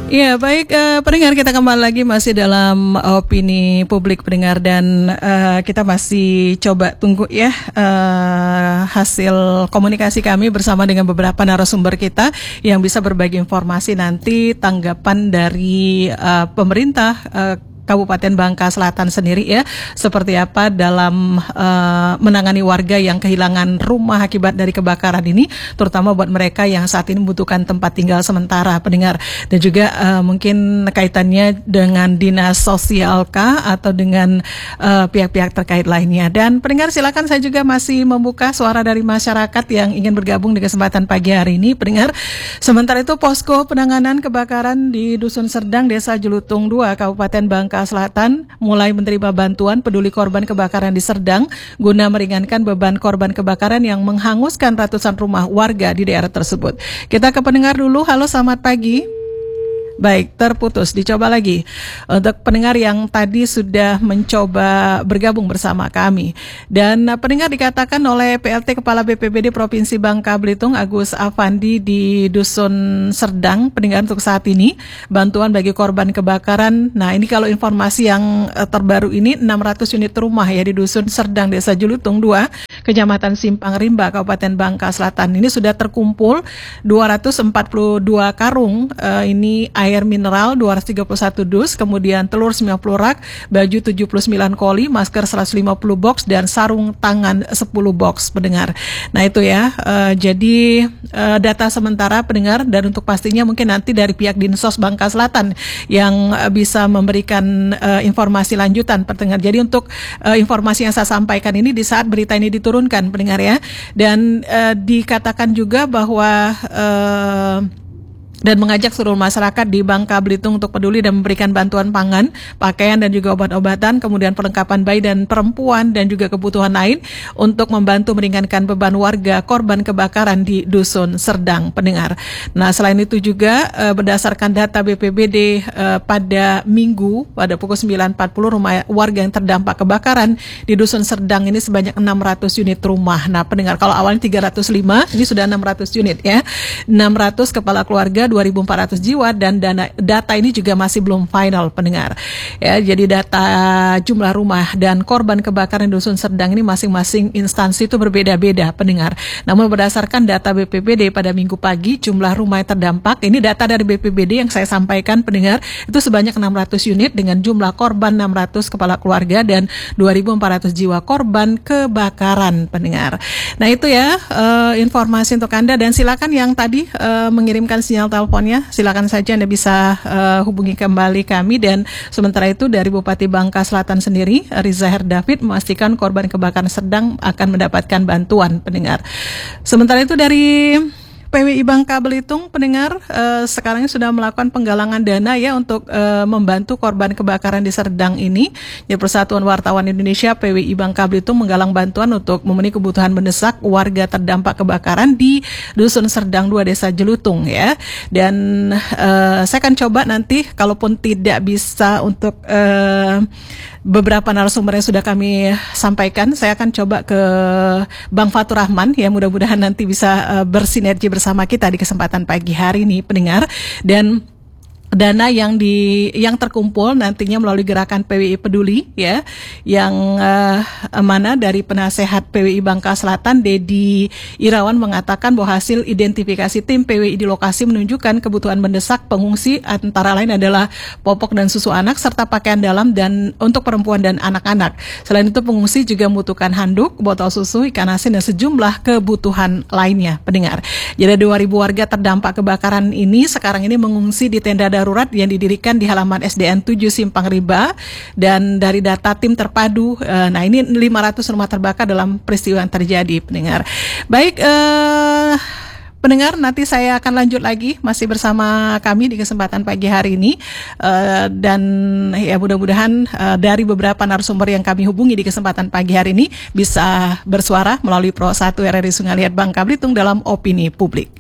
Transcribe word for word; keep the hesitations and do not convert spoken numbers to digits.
Ya baik, uh, pendengar, kita kembali lagi masih dalam opini publik pendengar, dan uh, kita masih coba tunggu ya uh, hasil komunikasi kami bersama dengan beberapa narasumber kita yang bisa berbagi informasi nanti tanggapan dari uh, pemerintah uh, Kabupaten Bangka Selatan sendiri ya, seperti apa dalam uh, menangani warga yang kehilangan rumah akibat dari kebakaran ini, terutama buat mereka yang saat ini membutuhkan tempat tinggal sementara pendengar, dan juga uh, mungkin kaitannya dengan dinas sosial kah atau dengan uh, pihak-pihak terkait lainnya. Dan pendengar, silakan, saya juga masih membuka suara dari masyarakat yang ingin bergabung di kesempatan pagi hari ini pendengar. Sementara itu, posko penanganan kebakaran di Dusun Serdang, Desa Jelutung dua, Kabupaten Bangka Selatan mulai menerima bantuan peduli korban kebakaran di Serdang guna meringankan beban korban kebakaran yang menghanguskan ratusan rumah warga di daerah tersebut. Kita ke pendengar dulu. Halo, selamat pagi. Baik, terputus, dicoba lagi. Untuk pendengar yang tadi sudah mencoba bergabung bersama kami. Dan uh, pendengar, dikatakan oleh P L T Kepala B P B D Provinsi Bangka Belitung, Agus Afandi, di Dusun Serdang, pendengar, untuk saat ini bantuan bagi korban kebakaran. Nah, ini kalau informasi yang uh, terbaru ini, enam ratus unit rumah ya di Dusun Serdang, Desa Jelutung dua, Kecamatan Simpang Rimba, Kabupaten Bangka Selatan. Ini sudah terkumpul dua ratus empat puluh dua karung, uh, ini air air mineral dua ratus tiga puluh satu dus, kemudian telur sembilan puluh rak, baju tujuh puluh sembilan koli, masker seratus lima puluh box, dan sarung tangan sepuluh box pendengar. Nah itu ya, uh, jadi uh, data sementara pendengar, dan untuk pastinya mungkin nanti dari pihak Dinsos Bangka Selatan yang uh, bisa memberikan uh, informasi lanjutan pendengar. Jadi untuk uh, informasi yang saya sampaikan ini di saat berita ini diturunkan pendengar ya, dan uh, dikatakan juga bahwa uh, dan mengajak seluruh masyarakat di Bangka Belitung untuk peduli dan memberikan bantuan pangan, pakaian, dan juga obat-obatan, kemudian perlengkapan bayi dan perempuan, dan juga kebutuhan lain untuk membantu meringankan beban warga korban kebakaran di Dusun Serdang pendengar. Nah, selain itu juga eh, berdasarkan data B P B D eh, pada Minggu pada pukul sembilan empat puluh, rumah warga yang terdampak kebakaran di Dusun Serdang ini sebanyak enam ratus unit rumah. Nah pendengar, kalau awalnya tiga ratus lima, ini sudah enam ratus unit ya, enam ratus kepala keluarga, dua ribu empat ratus jiwa, dan dana, data ini juga masih belum final pendengar ya. Jadi data jumlah rumah dan korban kebakaran Dusun Serdang ini masing-masing instansi itu berbeda-beda pendengar. Namun berdasarkan data B P B D pada Minggu pagi, jumlah rumah yang terdampak, ini data dari B P B D yang saya sampaikan pendengar, itu sebanyak enam ratus unit dengan jumlah korban enam ratus kepala keluarga dan dua ribu empat ratus jiwa korban kebakaran pendengar. Nah itu ya uh, informasi untuk Anda, dan silakan yang tadi uh, mengirimkan sinyal teleponnya, silakan saja Anda bisa uh, hubungi kembali kami. Dan sementara itu dari Bupati Bangka Selatan sendiri, Riza Herdavid, memastikan korban kebakaran Serdang akan mendapatkan bantuan pendengar. Sementara itu dari P W I Bangka Belitung pendengar, uh, sekarang sudah melakukan penggalangan dana ya untuk uh, membantu korban kebakaran di Serdang ini. Jadi Persatuan Wartawan Indonesia P W I Bangka Belitung menggalang bantuan untuk memenuhi kebutuhan mendesak warga terdampak kebakaran di Dusun Serdang dua, Desa Jelutung ya. Dan uh, saya akan coba nanti, kalaupun tidak bisa untuk uh, beberapa narasumber yang sudah kami sampaikan, saya akan coba ke Bang Fatur Rahman ya, mudah-mudahan nanti bisa uh, bersinergi bersama kita di kesempatan pagi hari ini pendengar. Dan dana yang di yang terkumpul nantinya melalui gerakan P W I Peduli ya, yang uh, mana dari penasehat P W I Bangka Selatan Dedi Irawan mengatakan bahwa hasil identifikasi tim P W I di lokasi menunjukkan kebutuhan mendesak pengungsi antara lain adalah popok dan susu anak serta pakaian dalam dan untuk perempuan dan anak-anak. Selain itu pengungsi juga membutuhkan handuk, botol susu, ikan asin, dan sejumlah kebutuhan lainnya pendengar. Jadi dua ribu warga terdampak kebakaran ini sekarang ini mengungsi di tenda darurat yang didirikan di halaman S D N tujuh Simpang Rimba. Dan dari data tim terpadu, uh, nah ini lima ratus rumah terbakar dalam peristiwa yang terjadi pendengar. Baik, uh, pendengar, nanti saya akan lanjut lagi masih bersama kami di kesempatan pagi hari ini, uh, dan ya mudah-mudahan uh, dari beberapa narasumber yang kami hubungi di kesempatan pagi hari ini bisa bersuara melalui Pro satu R R I Sungai Liat Bangka Belitung dalam opini publik.